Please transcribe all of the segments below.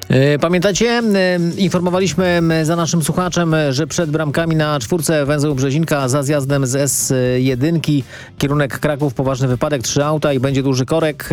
Pamiętacie? Informowaliśmy za naszym słuchaczem, że przed bramkami na czwórce węzeł Brzezinka za zjazdem z S1 kierunek Kraków poważny wypadek, 3 auta i będzie duży korek.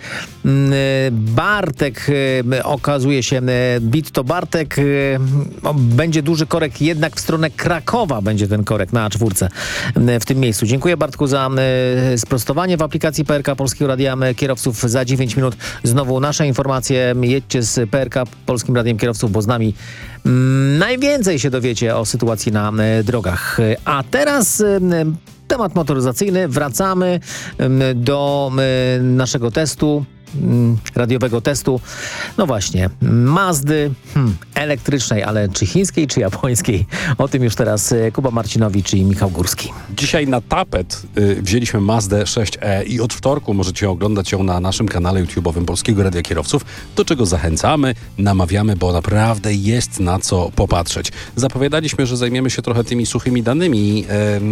Bartek, okazuje się, Bitto Bartek, będzie duży korek jednak w stronę Krakowa, będzie ten korek na czwórce w tym miejscu. Dziękuję Bartku za sprostowanie w aplikacji PRK Polskiego Radia Kierowców. Za 9 minut znowu nasze informacje. Jedźcie z PRK Polskim Radiem Kierowców, bo z nami najwięcej się dowiecie o sytuacji na drogach. A teraz temat motoryzacyjny. Wracamy do naszego testu, radiowego testu. No właśnie, Mazdy elektrycznej, ale czy chińskiej, czy japońskiej? O tym już teraz Kuba Marcinowicz i Michał Górski. Dzisiaj na tapet wzięliśmy Mazdę 6e i od wtorku możecie oglądać ją na naszym kanale YouTube'owym Polskiego Radia Kierowców, do czego zachęcamy, namawiamy, bo naprawdę jest na co popatrzeć. Zapowiadaliśmy, że zajmiemy się trochę tymi suchymi danymi,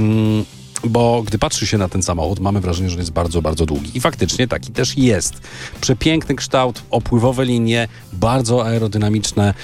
bo gdy patrzy się na ten samochód, mamy wrażenie, że jest bardzo, bardzo długi. I faktycznie taki też jest. Przepiękny kształt, opływowe linie, bardzo aerodynamiczne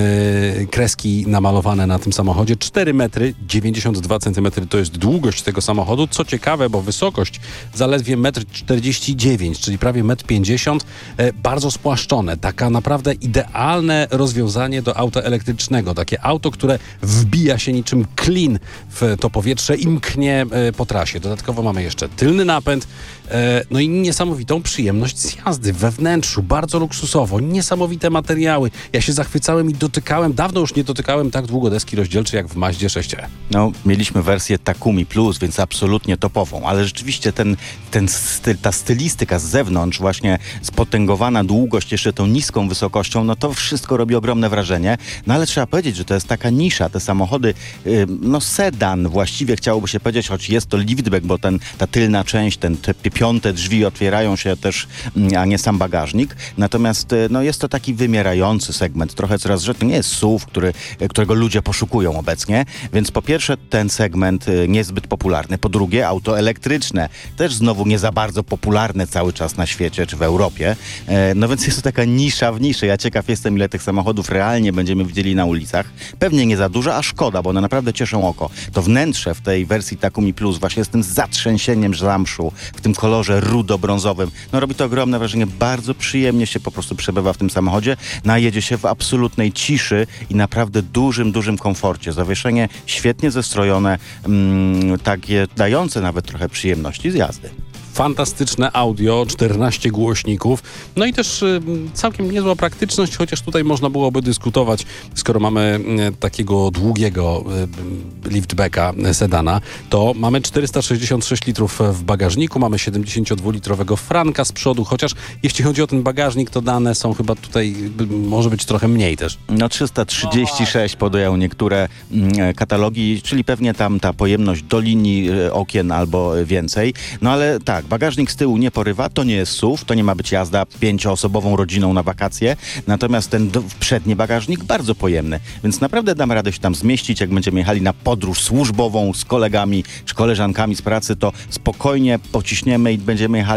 kreski namalowane na tym samochodzie. 4 metry, 92 cm to jest długość tego samochodu. Co ciekawe, bo wysokość zaledwie 1,49 m, czyli prawie 1,50 m. Bardzo spłaszczone. Taka naprawdę idealne rozwiązanie do auta elektrycznego. Takie auto, które wbija się niczym klin w to powietrze i mknie po trasie. Dodatkowo mamy jeszcze tylny napęd, no i niesamowitą przyjemność z jazdy we wnętrzu, bardzo luksusowo, niesamowite materiały. Ja się zachwycałem i dotykałem, dawno już nie dotykałem tak długo deski rozdzielczej jak w Mazdzie 6e. No, mieliśmy wersję Takumi Plus, więc absolutnie topową, ale rzeczywiście ten styl, ta stylistyka z zewnątrz, właśnie spotęgowana długość jeszcze tą niską wysokością, no to wszystko robi ogromne wrażenie. No ale trzeba powiedzieć, że to jest taka nisza, te samochody, no sedan właściwie chciałoby się powiedzieć, choć jest to liftback, bo ta tylna część, te piąte drzwi otwierają się też, a nie sam bagażnik. Natomiast no, jest to taki wymierający segment, trochę coraz rzadziej. To nie jest SUV, którego ludzie poszukują obecnie, więc po pierwsze ten segment niezbyt popularny. Po drugie auto elektryczne, też znowu nie za bardzo popularne cały czas na świecie czy w Europie. No więc jest to taka nisza w niszy. Ja ciekaw jestem, ile tych samochodów realnie będziemy widzieli na ulicach. Pewnie nie za dużo, a szkoda, bo one naprawdę cieszą oko. To wnętrze w tej wersji Takumi Plus właśnie z tym zatrzęsieniem zamszu, w tym kolorze rudo-brązowym. No robi to ogromne wrażenie. Bardzo przyjemnie się po prostu przebywa w tym samochodzie. Najedzie się w absolutnej ciszy i naprawdę dużym, dużym komforcie. Zawieszenie świetnie zestrojone, takie dające nawet trochę przyjemności z jazdy. Fantastyczne audio, 14 głośników, no i też całkiem niezła praktyczność, chociaż tutaj można byłoby dyskutować, skoro mamy takiego długiego liftbacka, sedana, to mamy 466 litrów w bagażniku, mamy 72-litrowego franka z przodu, chociaż jeśli chodzi o ten bagażnik, to dane są chyba tutaj, może być trochę mniej też. No 336 podają niektóre katalogi, czyli pewnie tam ta pojemność do linii okien albo więcej, no ale tak, bagażnik z tyłu nie porywa, to nie jest SUV, to nie ma być jazda 5-osobową rodziną na wakacje, natomiast ten przedni bagażnik bardzo pojemny, więc naprawdę damy radę się tam zmieścić, jak będziemy jechali na podróż służbową z kolegami czy koleżankami z pracy, to spokojnie pociśniemy i będziemy jechali